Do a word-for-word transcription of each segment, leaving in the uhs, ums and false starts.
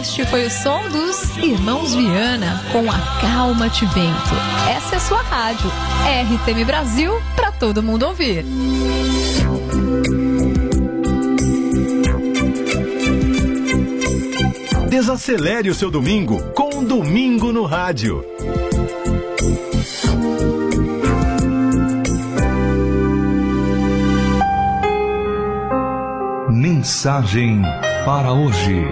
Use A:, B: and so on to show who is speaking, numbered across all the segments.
A: Este foi o som dos Irmãos Viana com Acalma-te Vento. Essa é a sua rádio, R T M Brasil, para todo mundo ouvir.
B: Desacelere o seu domingo com Domingo no Rádio.
C: Mensagem para hoje.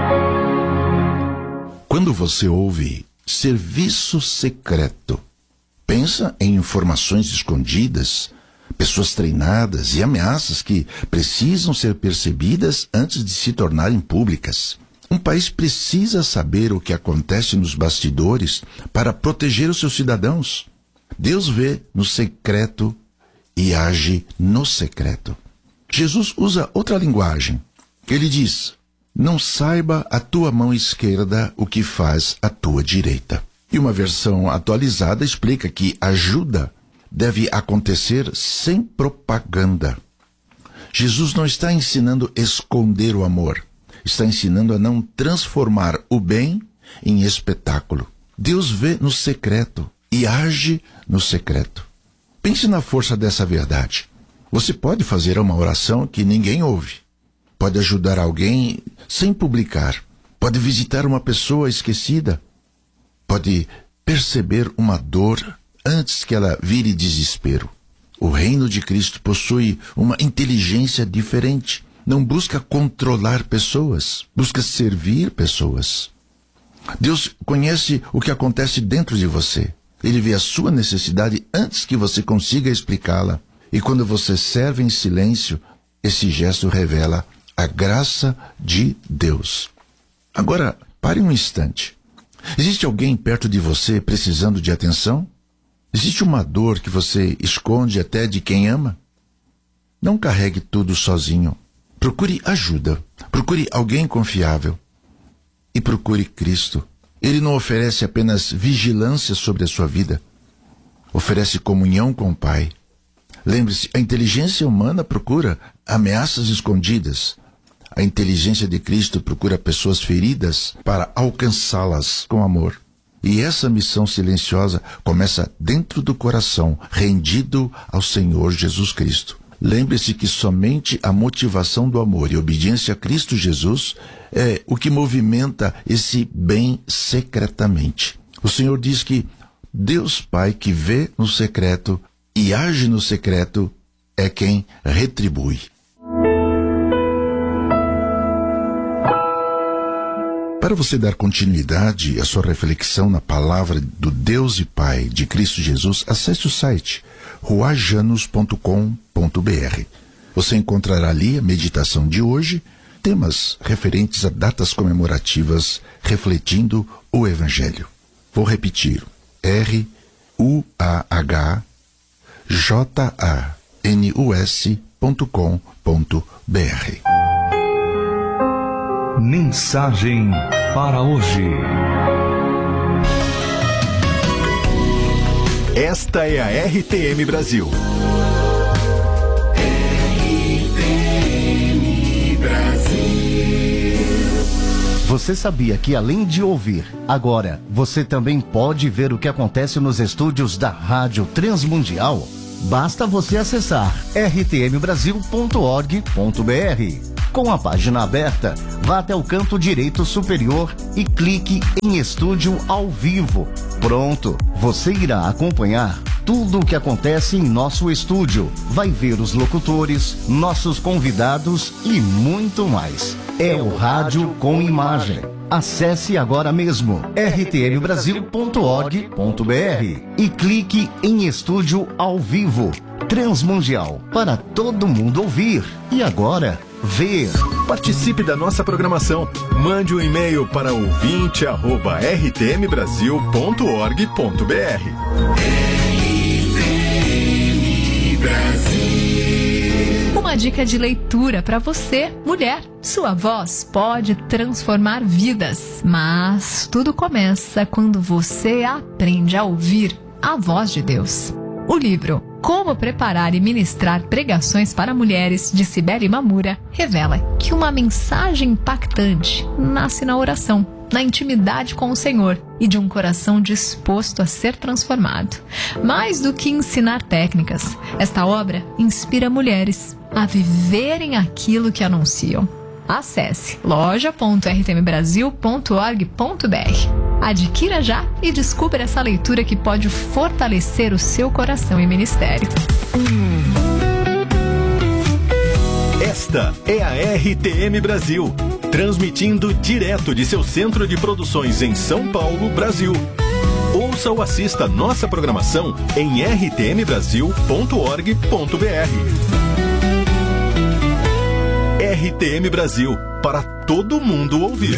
D: Quando você ouve serviço secreto, pensa em informações escondidas, pessoas treinadas e ameaças que precisam ser percebidas antes de se tornarem públicas. Um país precisa saber o que acontece nos bastidores para proteger os seus cidadãos. Deus vê no secreto e age no secreto. Jesus usa outra linguagem. Ele diz: não saiba a tua mão esquerda o que faz a tua direita. E uma versão atualizada explica que ajuda deve acontecer sem propaganda. Jesus não está ensinando a esconder o amor. Está ensinando a não transformar o bem em espetáculo. Deus vê no secreto e age no secreto. Pense na força dessa verdade. Você pode fazer uma oração que ninguém ouve. Pode ajudar alguém sem publicar. Pode visitar uma pessoa esquecida. Pode perceber uma dor antes que ela vire desespero. O reino de Cristo possui uma inteligência diferente. Não busca controlar pessoas, busca servir pessoas. Deus conhece o que acontece dentro de você. Ele vê a sua necessidade antes que você consiga explicá-la. E quando você serve em silêncio, esse gesto revela a graça de Deus. Agora, pare um instante. Existe alguém perto de você precisando de atenção? Existe uma dor que você esconde até de quem ama? Não carregue tudo sozinho. Procure ajuda. Procure alguém confiável. E procure Cristo. Ele não oferece apenas vigilância sobre a sua vida. Oferece comunhão com o Pai. Lembre-se, a inteligência humana procura ameaças escondidas. A inteligência de Cristo procura pessoas feridas para alcançá-las com amor. E essa missão silenciosa começa dentro do coração, rendido ao Senhor Jesus Cristo. Lembre-se que somente a motivação do amor e obediência a Cristo Jesus é o que movimenta esse bem secretamente. O Senhor diz que Deus Pai, que vê no secreto e age no secreto, é quem retribui. Para você dar continuidade à sua reflexão na palavra do Deus e Pai de Cristo Jesus, acesse o site ruajanos ponto com ponto b r. Você encontrará ali a meditação de hoje, temas referentes a datas comemorativas refletindo o Evangelho. Vou repetir: R U A H J A N U S ponto com ponto b r.
C: Mensagem para hoje.
B: Esta é a R T M Brasil.
E: R T M Brasil.
F: Você sabia que além de ouvir, agora você também pode ver o que acontece nos estúdios da Rádio Transmundial? Basta você acessar r t m brasil ponto org ponto b r. Com a página aberta, vá até o canto direito superior e clique em Estúdio ao Vivo. Pronto, você irá acompanhar tudo o que acontece em nosso estúdio. Vai ver os locutores, nossos convidados e muito mais. É o rádio com imagem. Acesse agora mesmo r t m brasil ponto org ponto b r e clique em Estúdio ao Vivo. Transmundial, para todo mundo ouvir. E agora, ver.
B: Participe da nossa programação. Mande um e-mail para ouvinte arroba r t m brasil ponto org ponto b r.
A: Uma dica de leitura para você, mulher. Sua voz pode transformar vidas, mas tudo começa quando você aprende a ouvir a voz de Deus. O livro Como Preparar e Ministrar Pregações para Mulheres, de Cibele Mamura, revela que uma mensagem impactante nasce na oração, na intimidade com o Senhor e de um coração disposto a ser transformado. Mais do que ensinar técnicas, esta obra inspira mulheres a viverem aquilo que anunciam. Acesse loja ponto r t m brasil ponto org ponto b r. Adquira já e descubra essa leitura que pode fortalecer o seu coração e ministério.
B: Esta é a R T M Brasil, transmitindo direto de seu centro de produções em São Paulo, Brasil. Ouça ou assista nossa programação em r t m brasil ponto org ponto b r. R T M Brasil, para todo mundo ouvir.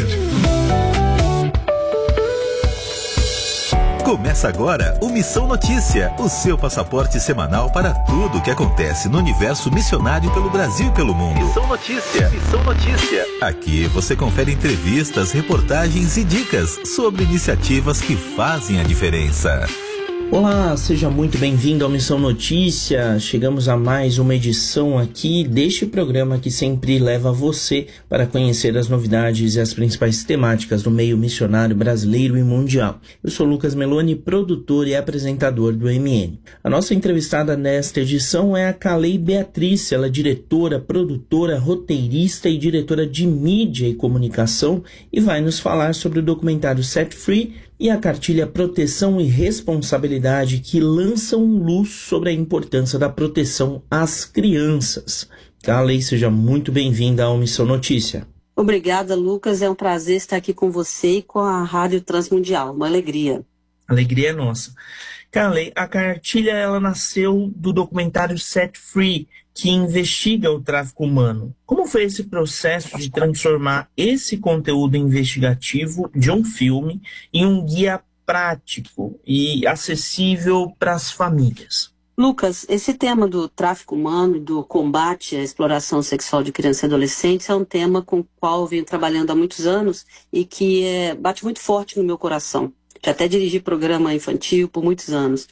G: Começa agora o Missão Notícia, o seu passaporte semanal para tudo o que acontece no universo missionário pelo Brasil e pelo mundo. Missão Notícia, Missão Notícia. Aqui você confere entrevistas, reportagens e dicas sobre iniciativas que fazem a diferença.
H: Olá, seja muito bem-vindo ao Missão Notícia. Chegamos a mais uma edição aqui deste programa que sempre leva você para conhecer as novidades e as principais temáticas do meio missionário brasileiro e mundial. Eu sou Lucas Meloni, produtor e apresentador do M N. A nossa entrevistada nesta edição é a Kalei Beatriz. Ela é diretora, produtora, roteirista e diretora de mídia e comunicação e vai nos falar sobre o documentário Set Free e a cartilha Proteção e Responsabilidade, que lançam luz sobre a importância da proteção às crianças. Kalei, seja muito bem-vinda ao Missão Notícia.
I: Obrigada, Lucas. É um prazer estar aqui com você e com a Rádio Transmundial. Uma alegria.
H: Alegria é nossa. Kalei, a cartilha ela nasceu do documentário Set Free, que investiga o tráfico humano. Como foi esse processo de transformar esse conteúdo investigativo de um filme em um guia prático e acessível para as famílias?
I: Lucas, esse tema do tráfico humano, do combate à exploração sexual de crianças e adolescentes é um tema com o qual eu venho trabalhando há muitos anos e que é, bate muito forte no meu coração. Já até dirigi programa infantil por muitos anos.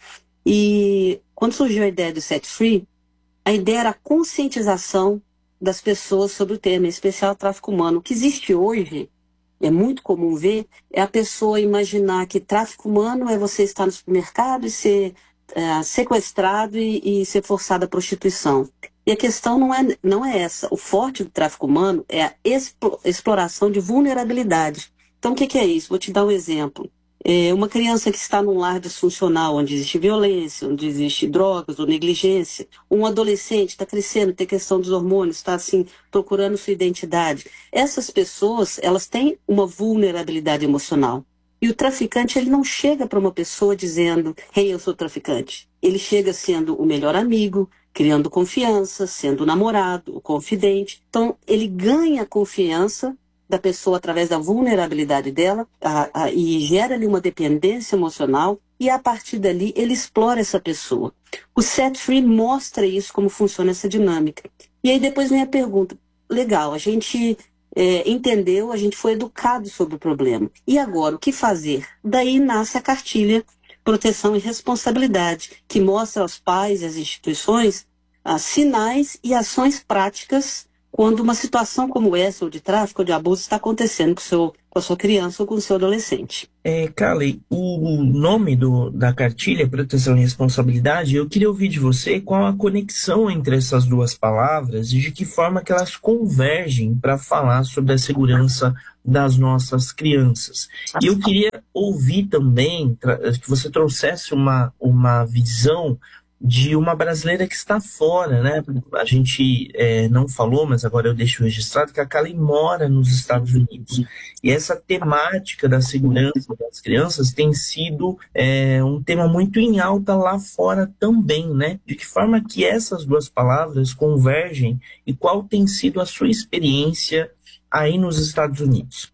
I: E quando surgiu a ideia do Set Free, a ideia era a conscientização das pessoas sobre o tema, em especial o tráfico humano. O que existe hoje, é muito comum ver, é a pessoa imaginar que tráfico humano é você estar no supermercado e ser é, sequestrado e, e ser forçado à prostituição. E a questão não é, não é essa. O forte do tráfico humano é a expo, exploração de vulnerabilidade. Então, o que, que é isso? Vou te dar um exemplo. É uma criança que está num lar disfuncional, onde existe violência, onde existe drogas ou negligência. Um adolescente está crescendo, tem questão dos hormônios, está assim, procurando sua identidade. Essas pessoas, elas têm uma vulnerabilidade emocional. E o traficante, ele não chega para uma pessoa dizendo, hey, eu sou traficante. Ele chega sendo o melhor amigo, criando confiança, sendo o namorado, o confidente. Então, ele ganha confiança da pessoa através da vulnerabilidade dela a, a, e gera ali uma dependência emocional e a partir dali ele explora essa pessoa. O Set Free mostra isso, como funciona essa dinâmica. E aí depois vem a pergunta, legal, a gente é, entendeu, a gente foi educado sobre o problema. E agora, o que fazer? Daí nasce a cartilha Proteção e Responsabilidade, que mostra aos pais e às instituições ah, sinais e ações práticas quando uma situação como essa, ou de tráfico ou de abuso, está acontecendo com, seu, com a sua criança ou com o seu adolescente.
H: É, Kalei, o nome do, da cartilha, Proteção e Responsabilidade, eu queria ouvir de você qual a conexão entre essas duas palavras e de que forma que elas convergem para falar sobre a segurança das nossas crianças. E eu queria ouvir também que você trouxesse uma, uma visão de uma brasileira que está fora, né? A gente é, não falou, mas agora eu deixo registrado que a Kalei mora nos Estados Unidos. E essa temática da segurança das crianças tem sido é, um tema muito em alta lá fora também, né? De que forma que essas duas palavras convergem e qual tem sido a sua experiência aí nos Estados Unidos?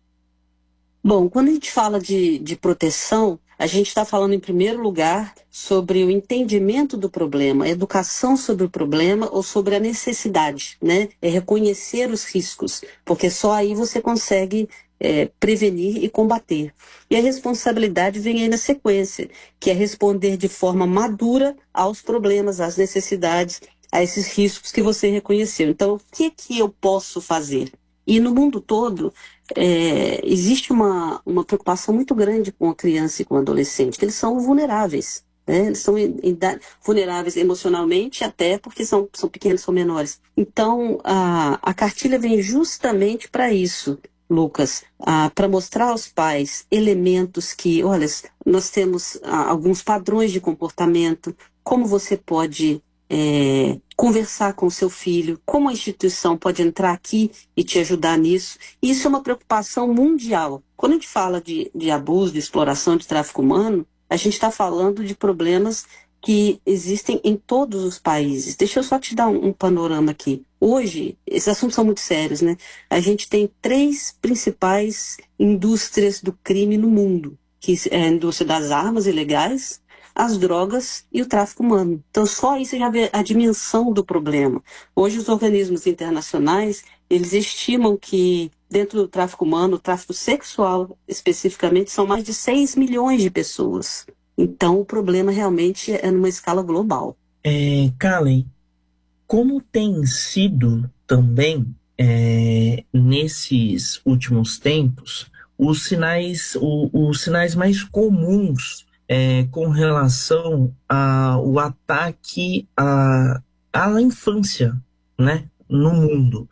I: Bom, quando a gente fala de, de proteção, a gente está falando, em primeiro lugar, sobre o entendimento do problema, a educação sobre o problema ou sobre a necessidade, né? É reconhecer os riscos, porque só aí você consegue é, prevenir e combater. E a responsabilidade vem aí na sequência, que é responder de forma madura aos problemas, às necessidades, a esses riscos que você reconheceu. Então, o que, que eu posso fazer? E no mundo todo, é, existe uma, uma preocupação muito grande com a criança e com o adolescente, que eles são vulneráveis. Né? Eles são em, em, vulneráveis emocionalmente, até porque são, são pequenos, são menores. Então, a, a cartilha vem justamente para isso, Lucas, para mostrar aos pais elementos que, olha, nós temos ah, alguns padrões de comportamento, como você pode é, conversar com o seu filho, como a instituição pode entrar aqui e te ajudar nisso. Isso é uma preocupação mundial. Quando a gente fala de, de abuso, de exploração, de tráfico humano, a gente está falando de problemas que existem em todos os países. Deixa eu só te dar um, um panorama aqui. Hoje, esses assuntos são muito sérios, né? A gente tem três principais indústrias do crime no mundo, que é a indústria das armas ilegais, as drogas e o tráfico humano. Então, só isso já vê a dimensão do problema. Hoje, os organismos internacionais, eles estimam que dentro do tráfico humano, o tráfico sexual especificamente, são mais de seis milhões de pessoas. Então, o problema realmente é numa escala global.
H: É, Kalen, como tem sido também, é, nesses últimos tempos, os sinais, o, os sinais mais comuns é, com relação ao ataque à, à infância, né, no mundo?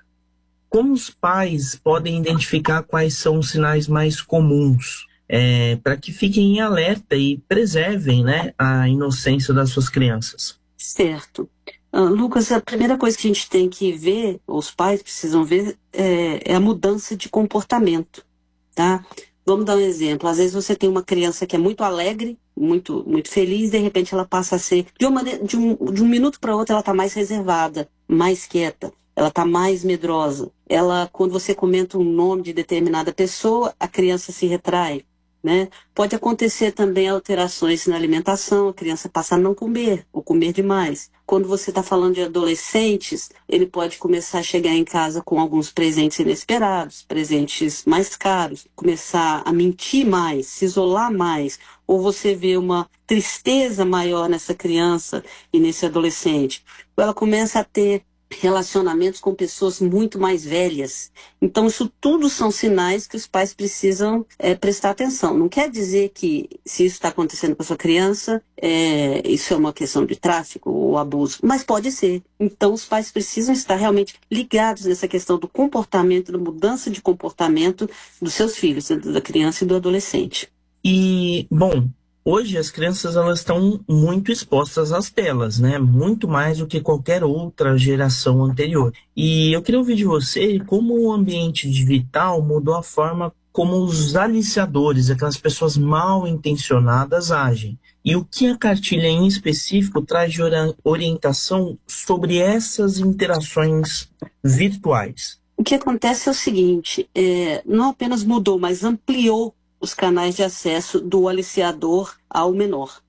H: Como os pais podem identificar quais são os sinais mais comuns, é, para que fiquem em alerta e preservem, né, a inocência das suas crianças?
I: Certo. Uh, Lucas, a primeira coisa que a gente tem que ver, os pais precisam ver, é, é a mudança de comportamento, tá? Vamos dar um exemplo. Às vezes você tem uma criança que é muito alegre, muito, muito feliz, de repente ela passa a ser, de, uma, de, um, de um minuto para outro, ela está mais reservada, mais quieta. Ela está mais medrosa. Ela, quando você comenta um nome de determinada pessoa, a criança se retrai, né? Pode acontecer também alterações na alimentação, a criança passa a não comer, ou comer demais. Quando você está falando de adolescentes, ele pode começar a chegar em casa com alguns presentes inesperados, presentes mais caros, começar a mentir mais, se isolar mais, ou você vê uma tristeza maior nessa criança e nesse adolescente. Ou ela começa a ter relacionamentos com pessoas muito mais velhas. Então, isso tudo são sinais que os pais precisam é, prestar atenção. Não quer dizer que, se isso está acontecendo com a sua criança, é, isso é uma questão de tráfico ou abuso, mas pode ser. Então, os pais precisam estar realmente ligados nessa questão do comportamento, da mudança de comportamento dos seus filhos, da criança e do adolescente.
H: E, bom, hoje as crianças elas estão muito expostas às telas, né? Muito mais do que qualquer outra geração anterior. E eu queria ouvir de você como o ambiente digital mudou a forma como os aliciadores, aquelas pessoas mal intencionadas, agem. E o que a cartilha em específico traz de orientação sobre essas interações virtuais?
I: O que acontece é o seguinte, é, não apenas mudou, mas ampliou os canais de acesso do aliciador ao menor.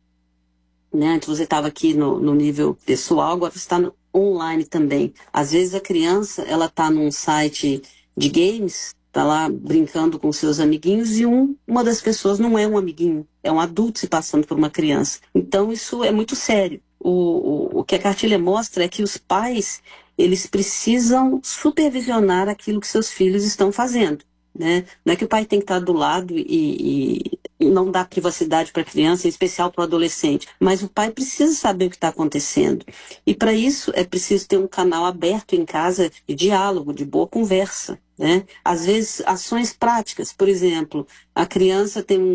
I: Né? Antes você estava aqui no, no nível pessoal, agora você está no online também. Às vezes a criança ela está num site de games, está lá brincando com seus amiguinhos e um, uma das pessoas não é um amiguinho, é um adulto se passando por uma criança. Então isso é muito sério. O, o, o que a cartilha mostra é que os pais eles precisam supervisionar aquilo que seus filhos estão fazendo. Né? Não é que o pai tem que estar do lado e, e não dar privacidade para a criança, em especial para o adolescente, mas o pai precisa saber o que está acontecendo. E para isso é preciso ter um canal aberto em casa de diálogo, de boa conversa. Né? Às vezes, ações práticas, por exemplo, a criança tem um